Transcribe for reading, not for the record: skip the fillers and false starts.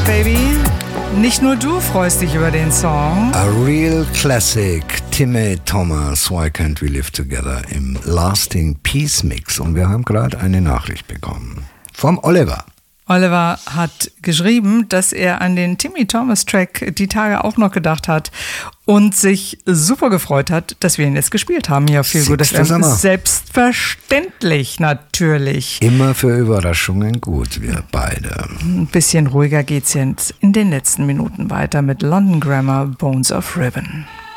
Baby. Nicht nur du freust dich über den Song. A real classic, Timmy Thomas, Why Can't We Live Together im Lasting Peace Mix. Und wir haben gerade eine Nachricht bekommen vom Oliver. Oliver hat geschrieben, dass er an den Timmy Thomas Track die Tage auch noch gedacht hat und sich super gefreut hat, dass wir ihn jetzt gespielt haben hier auf Feelgood FM. Selbstverständlich, natürlich. Immer für Überraschungen gut, wir beide. Ein bisschen ruhiger geht's jetzt in den letzten Minuten weiter mit London Grammar, Bones of Ribbon.